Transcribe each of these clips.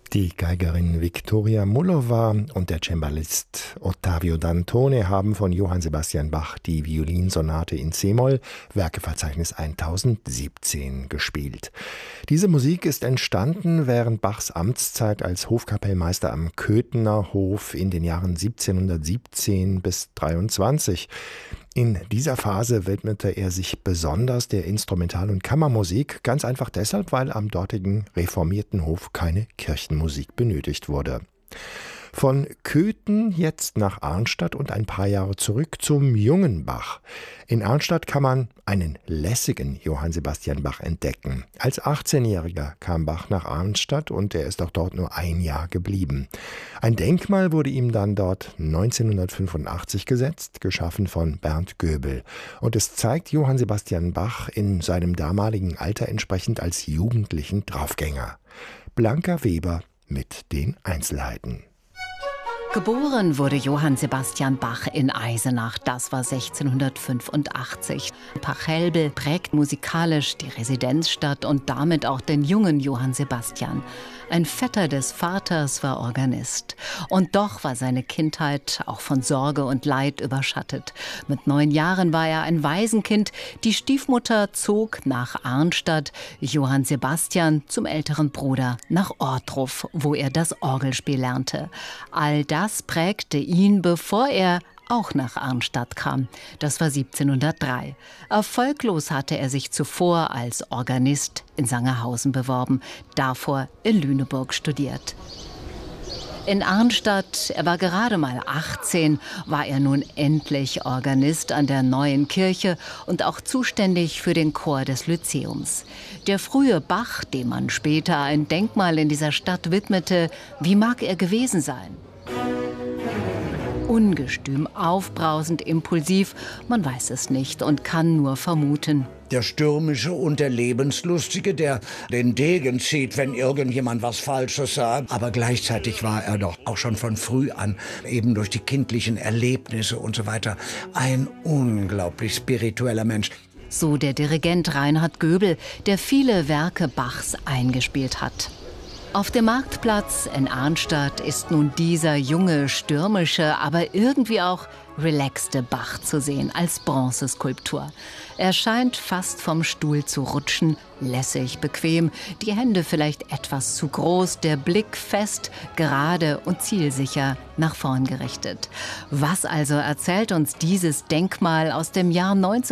Die Geigerin Viktoria Mullova und der Cembalist Ottavio Dantone haben von Johann Sebastian Bach die Violinsonate in C-Moll, Werkeverzeichnis 1017, gespielt. Diese Musik ist entstanden während Bachs Amtszeit als Hofkapellmeister am Köthener Hof in den Jahren 1717 bis 23. In dieser Phase widmete er sich besonders der Instrumental- und Kammermusik, ganz einfach deshalb, weil am dortigen reformierten Hof keine Kirchenmusik benötigt wurde. Von Köthen jetzt nach Arnstadt und ein paar Jahre zurück zum jungen Bach. In Arnstadt kann man einen lässigen Johann Sebastian Bach entdecken. Als 18-Jähriger kam Bach nach Arnstadt und er ist auch dort nur ein Jahr geblieben. Ein Denkmal wurde ihm dann dort 1985 gesetzt, geschaffen von Bernd Göbel. Und es zeigt Johann Sebastian Bach in seinem damaligen Alter entsprechend als jugendlichen Draufgänger. Blanca Weber mit den Einzelheiten. Geboren wurde Johann Sebastian Bach in Eisenach, das war 1685. Pachelbel prägt musikalisch die Residenzstadt und damit auch den jungen Johann Sebastian. Ein Vetter des Vaters war Organist. Und doch war seine Kindheit auch von Sorge und Leid überschattet. Mit 9 Jahren war er ein Waisenkind. Die Stiefmutter zog nach Arnstadt, Johann Sebastian zum älteren Bruder nach Ohrdruf, wo er das Orgelspiel lernte. All das prägte ihn, bevor er auch nach Arnstadt kam. Das war 1703. Erfolglos hatte er sich zuvor als Organist in Sangerhausen beworben, davor in Lüneburg studiert. In Arnstadt, er war gerade mal 18, war er nun endlich Organist an der neuen Kirche und auch zuständig für den Chor des Lyzeums. Der frühe Bach, dem man später ein Denkmal in dieser Stadt widmete, wie mag er gewesen sein? Ungestüm, aufbrausend, impulsiv, man weiß es nicht und kann nur vermuten. Der Stürmische und der Lebenslustige, der den Degen zieht, wenn irgendjemand was Falsches sagt. Aber gleichzeitig war er doch auch schon von früh an, eben durch die kindlichen Erlebnisse und so weiter, ein unglaublich spiritueller Mensch. So der Dirigent Reinhard Göbel, der viele Werke Bachs eingespielt hat. Auf dem Marktplatz in Arnstadt ist nun dieser junge, stürmische, aber irgendwie auch relaxte Bach zu sehen als Bronzeskulptur. Er scheint fast vom Stuhl zu rutschen, lässig, bequem, die Hände vielleicht etwas zu groß, der Blick fest, gerade und zielsicher nach vorn gerichtet. Was also erzählt uns dieses Denkmal aus dem Jahr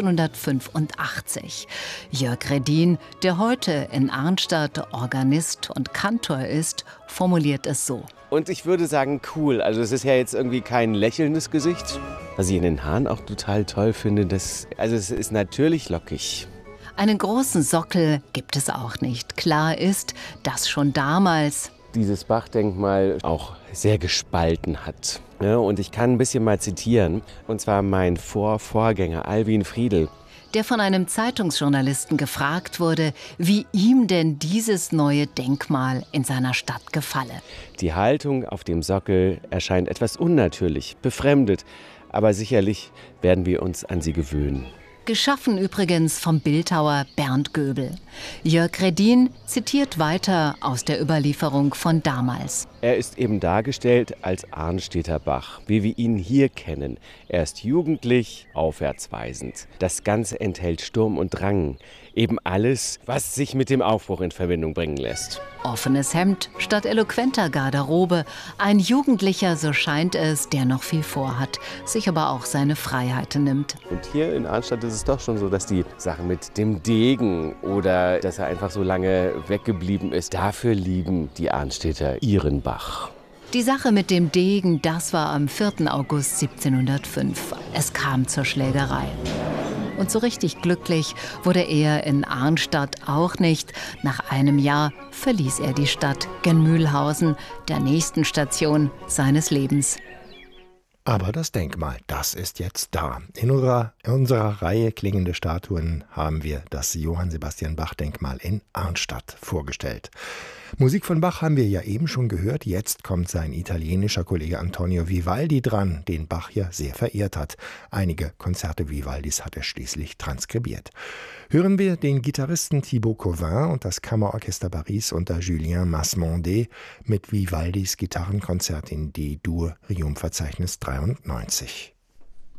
1985? Jörg Redin, der heute in Arnstadt Organist und Kantor ist, formuliert es so. Und ich würde sagen, cool. Also es ist ja jetzt irgendwie kein lächelndes Gesicht. Was ich in den Haaren auch total toll finde, es ist natürlich lockig. Einen großen Sockel gibt es auch nicht. Klar ist, dass schon damals dieses Bach-Denkmal auch sehr gespalten hat. Ja, und ich kann ein bisschen mal zitieren. Und zwar mein Vorgänger Alwin Friedl. Der von einem Zeitungsjournalisten gefragt wurde, wie ihm denn dieses neue Denkmal in seiner Stadt gefalle. Die Haltung auf dem Sockel erscheint etwas unnatürlich, befremdet, aber sicherlich werden wir uns an sie gewöhnen. Geschaffen übrigens vom Bildhauer Bernd Göbel. Jörg Redin zitiert weiter aus der Überlieferung von damals. Er ist eben dargestellt als Arnstädter Bach, wie wir ihn hier kennen. Er ist jugendlich, aufwärtsweisend. Das Ganze enthält Sturm und Drang. Eben alles, was sich mit dem Aufbruch in Verbindung bringen lässt. Offenes Hemd statt eloquenter Garderobe. Ein Jugendlicher, so scheint es, der noch viel vorhat, sich aber auch seine Freiheiten nimmt. Und hier in Arnstadt ist es doch schon so, dass die Sachen mit dem Degen oder dass er einfach so lange weggeblieben ist, dafür lieben die Arnstädter ihren Bach. Die Sache mit dem Degen, das war am 4. August 1705. Es kam zur Schlägerei. Und so richtig glücklich wurde er in Arnstadt auch nicht. Nach einem Jahr verließ er die Stadt gen Mühlhausen, der nächsten Station seines Lebens. Aber das Denkmal, das ist jetzt da. In unserer Reihe klingende Statuen haben wir das Johann Sebastian Bach-Denkmal in Arnstadt vorgestellt. Musik von Bach haben wir ja eben schon gehört. Jetzt kommt sein italienischer Kollege Antonio Vivaldi dran, den Bach ja sehr verehrt hat. Einige Konzerte Vivaldis hat er schließlich transkribiert. Hören wir den Gitarristen Thibaut Covin und das Kammerorchester Paris unter Julien Masmondet mit Vivaldis Gitarrenkonzert in D-Dur, Riumverzeichnis 93.